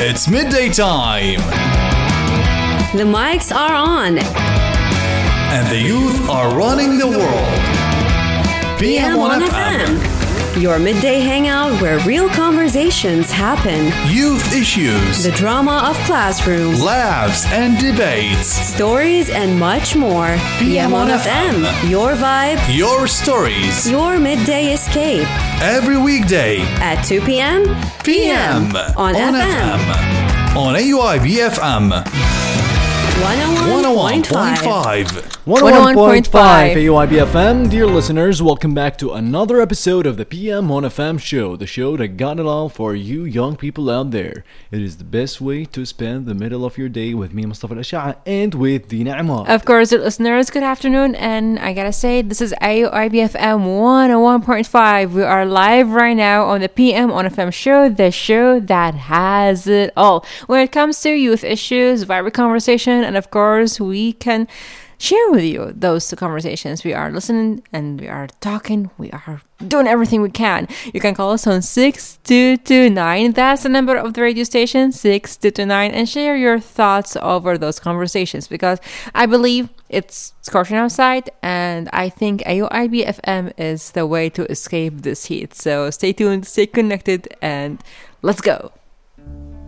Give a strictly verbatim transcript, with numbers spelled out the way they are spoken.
It's midday time. The mics are on. And the youth are running the world. P M on F M. Your midday hangout where real conversations happen. Youth issues. The drama of classrooms. Laughs and debates. Stories and much more. P M on F M. Your vibe. Your stories. Your midday escape. Every weekday. At two p.m. P M. On, on F M. F M. On A U I B F M. one oh one point five. one oh one point five A U I B F M. Dear listeners, welcome back to another episode of the P M on F M show, the show that got it all for you young people out there. It is the best way to spend the middle of your day with me, Mustafa Al-Ash'a, and with Dina Amar. Of course, dear listeners, good afternoon, and I gotta say, this is A U I B F M one oh one point five. We are live right now on the P M on F M show, the show that has it all. When it comes to youth issues, vibrant conversation, and of course, we can share with you those two conversations. We are listening and we are talking. We are doing everything we can. You can call us on six two two nine. That's the number of the radio station, six two two nine, and share your thoughts over those conversations, because I believe it's scorching outside and I think A U I B F M is the way to escape this heat. So stay tuned, stay connected, and let's go.